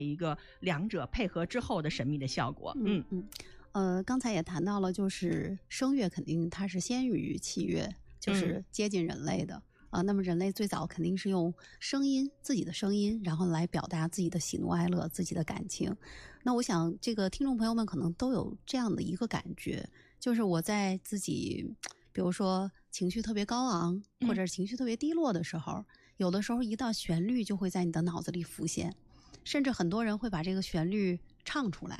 一个两者配合之后的神秘的效果。 刚才也谈到了，就是声乐肯定它是先于器乐，就是接近人类的。那么人类最早肯定是用声音，自己的声音，然后来表达自己的喜怒哀乐，自己的感情。那我想这个听众朋友们可能都有这样的一个感觉，就是我在自己比如说情绪特别高昂，或者情绪特别低落的时候，有的时候一道旋律就会在你的脑子里浮现，甚至很多人会把这个旋律唱出来。